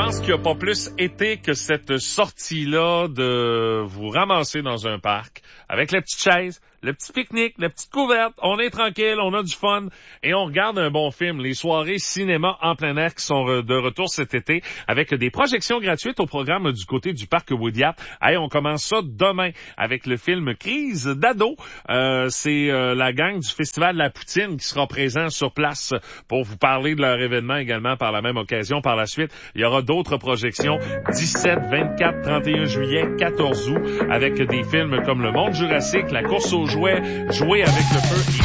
pense qu'il n'y a pas plus été que cette sortie-là de vous ramasser dans un parc avec la petite chaise, le petit pique-nique, la petite couverte, on est tranquille, on a du fun et on regarde un bon film. Les soirées cinéma en plein air qui sont de retour cet été avec des projections gratuites au programme du côté du parc Woodyard. Hey, on commence ça demain avec le film Crise d'ado. C'est la gang du Festival de la Poutine qui sera présent sur place pour vous parler de leur événement également par la même occasion. Par la suite, il y aura d'autres projections 17, 24, 31 juillet, 14 août avec des films comme Le Monde Jurassique, La course aux jouets, Jouer avec le feu